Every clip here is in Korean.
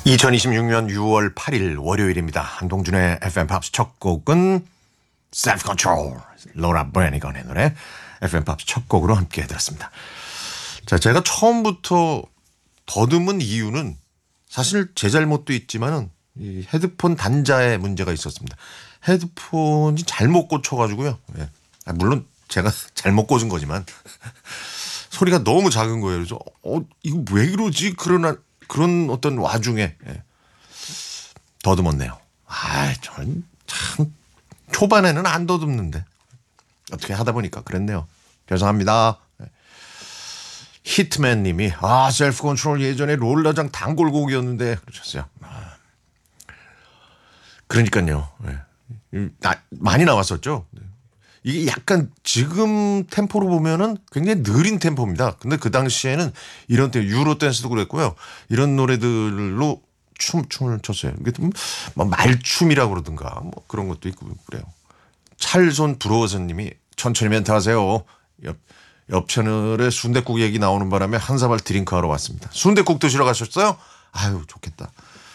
2026년 6월 8일 월요일입니다. 한동준의 FM 팝스 첫 곡은 Self Control, 로라 브래니건의 노래 FM 팝스 첫 곡으로 함께 들었습니다. 자, 제가 처음부터 더듬은 이유는 사실 제 잘못도 있지만은 이 헤드폰 단자에 문제가 있었습니다. 헤드폰이 잘못 꽂혀가지고요. 예. 물론 제가 잘못 꽂은 거지만 소리가 너무 작은 거예요. 그래서 이거 왜 그러지? 그런 어떤 와중에 더듬었네요. 저는 참 초반에는 안 더듬는데 어떻게 하다 보니까 그랬네요. 죄송합니다. 히트맨 님이 셀프 컨트롤 예전에 롤러장 단골곡이었는데 그러셨어요. 그러니까요. 많이 나왔었죠. 이게 약간 지금 템포로 보면은 굉장히 느린 템포입니다. 근데 그 당시에는 이런 유로 댄스도 그랬고요. 이런 노래들로 춤을 췄어요. 이게 뭐 말춤이라고 그러든가 뭐 그런 것도 있고 그래요. 찰손 부러워서 님이 천천히 멘트 하세요. 옆 채널에 순댓국 얘기 나오는 바람에 한 사발 드링크 하러 왔습니다. 순댓국 드시러 가셨어요? 아유, 좋겠다.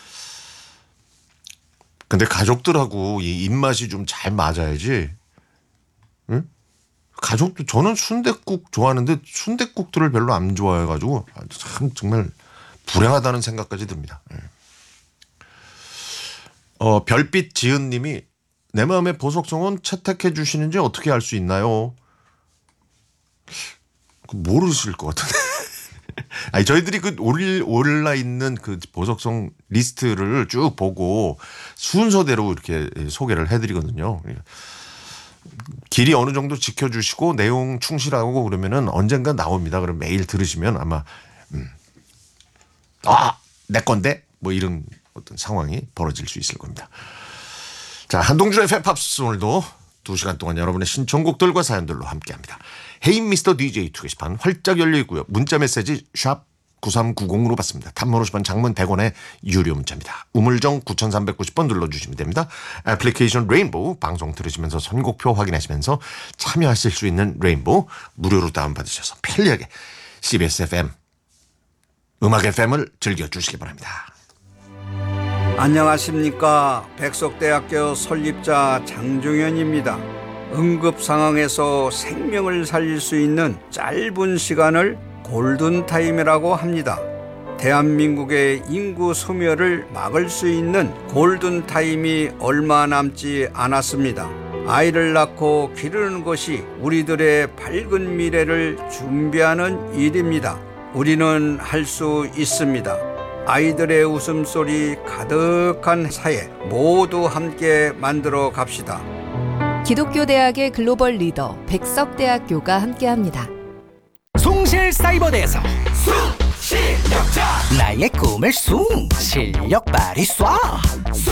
근데 가족들하고 이 입맛이 좀 잘 맞아야지. 응? 가족도 저는 순댓국 좋아하는데 순댓국들을 별로 안 좋아해가지고 참 정말 불행하다는 생각까지 듭니다. 별빛 지은님이 내 마음의 보석성은 채택해 주시는지 어떻게 알 수 있나요? 모르실 것 같은데. 아니, 저희들이 그 올라 있는 그 보석성 리스트를 쭉 보고 순서대로 이렇게 소개를 해드리거든요. 길이 어느 정도 지켜주시고 내용 충실하고 그러면은 언젠가 나옵니다. 그럼 매일 들으시면 아마 내 건데 뭐 이런 어떤 상황이 벌어질 수 있을 겁니다. 자, 한동준의 FM 팝스 오늘도 2시간 동안 여러분의 신청곡들과 사연들로 함께합니다. 헤이 미스터 DJ 게시판 활짝 열려 있고요. 문자 메시지 샵 9390으로 받습니다. 단문 50원, 장문 100원의 유료 문자입니다. 우물정 9390번 눌러주시면 됩니다. 애플리케이션 레인보우 방송 들으시면서 선곡표 확인하시면서 참여하실 수 있는 레인보우 무료로 다운받으셔서 편리하게 CBS FM 음악 FM을 즐겨주시기 바랍니다. 안녕하십니까. 백석대학교 설립자 장종현입니다. 응급 상황에서 생명을 살릴 수 있는 짧은 시간을 골든타임이라고 합니다. 대한민국의 인구 소멸을 막을 수 있는 골든타임이 얼마 남지 않았습니다. 아이를 낳고 기르는 것이 우리들의 밝은 미래를 준비하는 일입니다. 우리는 할 수 있습니다. 아이들의 웃음소리 가득한 사회 모두 함께 만들어 갑시다. 기독교 대학의 글로벌 리더 백석대학교가 함께합니다. 숭실사이버대에서 숭실력자 나의 꿈을 숭 실력 발휘 쏴